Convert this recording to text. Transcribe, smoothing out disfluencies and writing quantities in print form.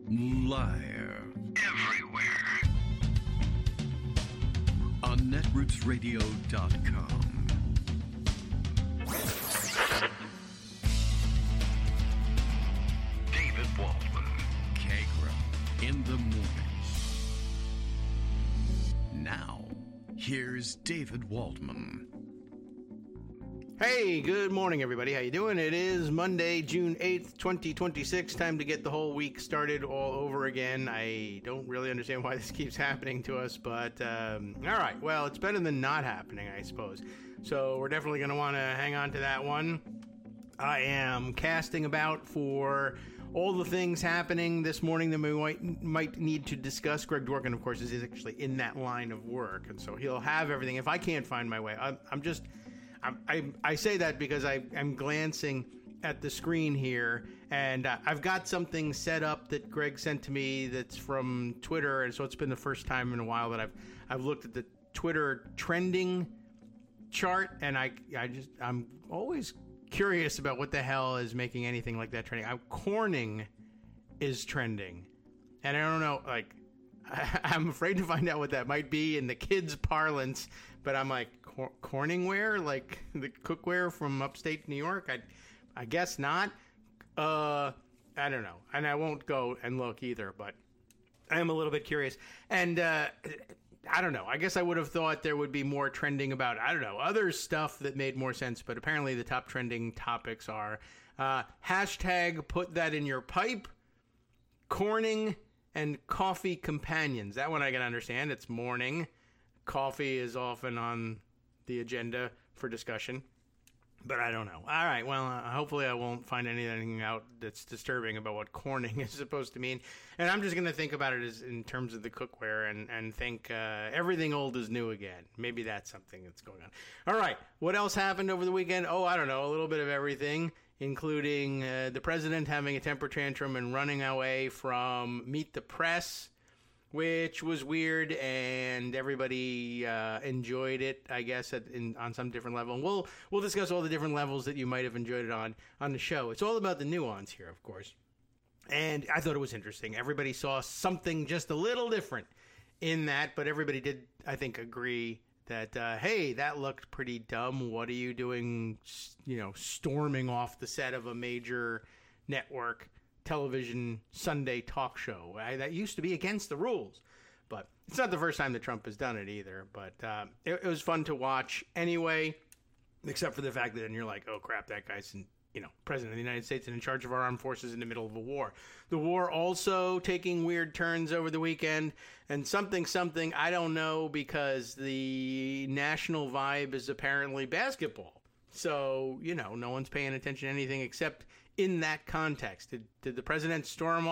Liar. Everywhere. On netrootsradio.com. David Waldman. Kagra. In the mornings. Now, here's David Waldman. Hey, good morning, everybody. How you doing? It is Monday, June 8th, 2026. Time to get the whole week started all over again. I don't really understand why this keeps happening to us, but all right. Well, it's better than not happening, I suppose. So we're definitely going to want to hang on to that one. I am casting about for all the things happening this morning that we might need to discuss. Greg Dworkin, of course, is actually in that line of work, and so he'll have everything. If I can't find my way, I say that because I'm glancing at the screen here, and I've got something set up that Greg sent to me that's from Twitter, and so it's been the first time in a while that I've looked at the Twitter trending chart, and I'm always curious about what the hell is making anything like that trending. Corning is trending, and I don't know, I'm afraid to find out what that might be in the kids' parlance, but I'm like, Corningware? Like the cookware from upstate New York? I guess not. I don't know. And I won't go and look either, but I am a little bit curious. And I don't know. I guess I would have thought there would be more trending about, I don't know, other stuff that made more sense, but apparently the top trending topics are hashtag put that in your pipe, Corning, and coffee companions. That one I can understand. It's morning. Coffee is often on the agenda for discussion, but I don't know. All right, well, hopefully I won't find anything out that's disturbing about what Corning is supposed to mean. And I'm just going to think about it as in terms of the cookware and think everything old is new again. Maybe that's something that's going on. All right, what else happened over the weekend? Oh, I don't know, a little bit of everything, including the president having a temper tantrum and running away from Meet the Press, which was weird, and everybody enjoyed it, I guess, on some different level. And we'll discuss all the different levels that you might have enjoyed it on the show. It's all about the nuance here, of course. And I thought it was interesting. Everybody saw something just a little different in that, but everybody did, I think, agree that, hey, that looked pretty dumb. What are you doing, storming off the set of a major network television Sunday talk show? That used to be against the rules, but it's not the first time that Trump has done it either. But it was fun to watch anyway, except for the fact that then you're like, oh crap, that guy's president of the United States and in charge of our armed forces in the middle of a war. The war also taking weird turns over the weekend, and something I don't know, because the national vibe is apparently basketball. So, no one's paying attention to anything except in that context. Did the president storm